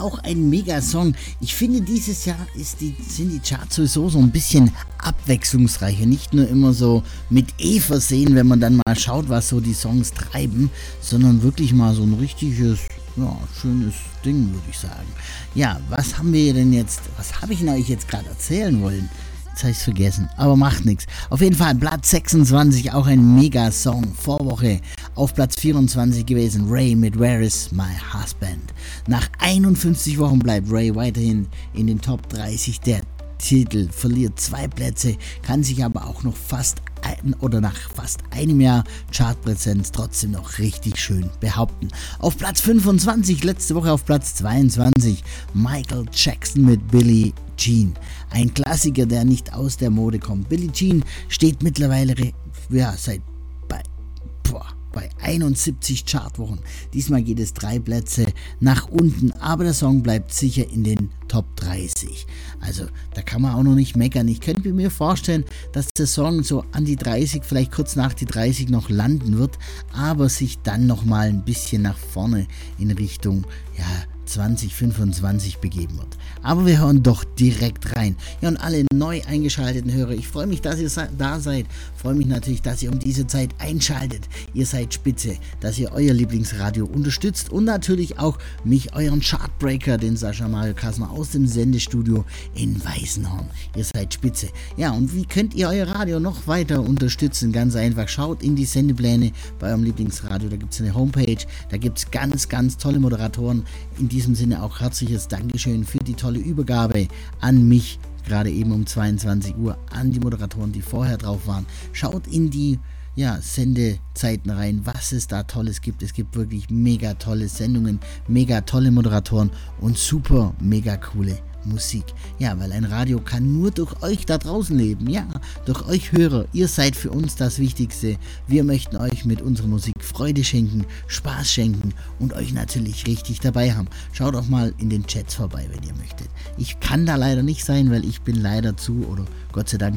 auch ein Megasong. Ich finde, dieses Jahr sind die Charts sowieso so ein bisschen abwechslungsreicher. Nicht nur immer so mit versehen, wenn man dann mal schaut, was so die Songs treiben, sondern wirklich mal so ein richtiges, ja, schönes Ding, würde ich sagen. Ja, was habe ich denn euch jetzt gerade erzählen wollen? Jetzt habe ich es vergessen, aber macht nichts. Auf jeden Fall Platz 26, auch ein Megasong. Vorwoche auf Platz 24 gewesen, Ray mit Where Is My Husband. Nach 51 Wochen bleibt Ray weiterhin in den Top 30 der Titel, verliert 2 Plätze, kann sich aber auch noch nach fast einem Jahr Chartpräsenz trotzdem noch richtig schön behaupten. Auf Platz 25, letzte Woche auf Platz 22, Michael Jackson mit Billie Jean. Ein Klassiker, der nicht aus der Mode kommt. Billie Jean steht mittlerweile bei 71 Chartwochen. Diesmal geht es 3 Plätze nach unten, aber der Song bleibt sicher in den Top 30. Also da kann man auch noch nicht meckern. Ich könnte mir vorstellen, dass der Song so an die 30, vielleicht kurz nach die 30 noch landen wird, aber sich dann nochmal ein bisschen nach vorne in Richtung 2025 begeben wird. Aber wir hören doch direkt rein. Ja, und alle neu eingeschalteten Hörer, ich freue mich, dass ihr da seid. Freue mich natürlich, dass ihr um diese Zeit einschaltet. Ihr seid spitze, dass ihr euer Lieblingsradio unterstützt und natürlich auch mich, euren Chartbreaker, den Sascha Mario Kassner aus dem Sendestudio in Weißenhorn. Ihr seid spitze. Ja, und wie könnt ihr euer Radio noch weiter unterstützen? Ganz einfach, schaut in die Sendepläne bei eurem Lieblingsradio. Da gibt es eine Homepage, da gibt es ganz, ganz tolle Moderatoren. In diesem Sinne auch herzliches Dankeschön für die tolle Übergabe an mich, gerade eben um 22 Uhr, an die Moderatoren, die vorher drauf waren. Schaut in die Sendezeiten rein, was es da Tolles gibt. Es gibt wirklich mega tolle Sendungen, mega tolle Moderatoren und super mega coole Musik. Ja, weil ein Radio kann nur durch euch da draußen leben. Ja, durch euch Hörer. Ihr seid für uns das Wichtigste. Wir möchten euch mit unserer Musik Freude schenken, Spaß schenken und euch natürlich richtig dabei haben. Schaut auch mal in den Chats vorbei, wenn ihr möchtet. Ich kann da leider nicht sein, weil ich bin leider Gott sei Dank